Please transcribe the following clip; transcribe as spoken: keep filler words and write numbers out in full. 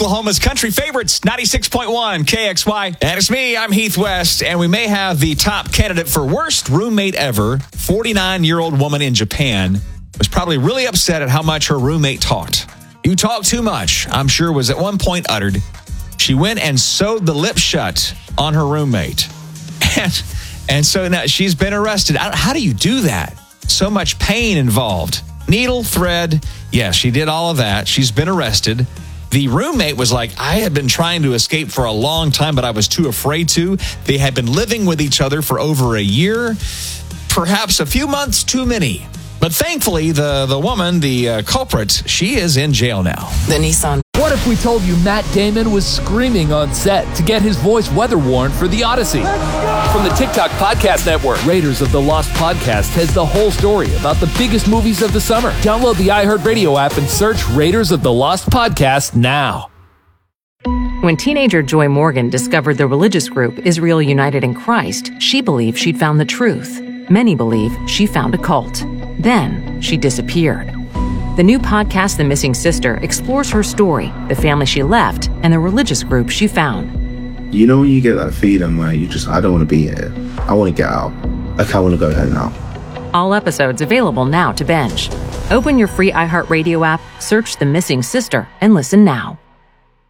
Oklahoma's country favorites, ninety-six point one K X Y. And it's me, I'm Heath West, and we may have the top candidate for worst roommate ever. forty-nine-year-old woman in Japan was probably really upset at how much her roommate talked. "You talk too much," I'm sure was at one point uttered. She went and sewed the lip shut on her roommate. And, and so now she's been arrested. How do you do that? So much pain involved. Needle, thread. Yes, she did all of that. She's been arrested. The roommate was like, "I had been trying to escape for a long time, but I was too afraid to." They had been living with each other for over a year, perhaps a few months too many. But thankfully, the, the woman, the uh, culprit, she is in jail now. The Nissan. What if we told you Matt Damon was screaming on set to get his voice weather worn for The Odyssey? From the TikTok Podcast Network, Raiders of the Lost Podcast has the whole story about the biggest movies of the summer. Download the iHeartRadio app and search Raiders of the Lost Podcast now. When teenager Joy Morgan discovered the religious group Israel United in Christ, she believed she'd found the truth. Many believe she found a cult. Then she disappeared. The new podcast, The Missing Sister, explores her story, the family she left, and the religious group she found. You know when you get that feeling where you just, I don't want to be here. I want to get out. Like, I want to go home now. All episodes available now to binge. Open your free iHeartRadio app, search The Missing Sister, and listen now.